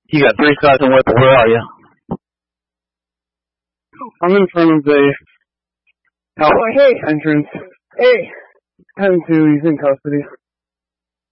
You got 3 shots and weapon. Where are you? I'm in front of the Oh, entrance. Hey! 10-2, he's in custody.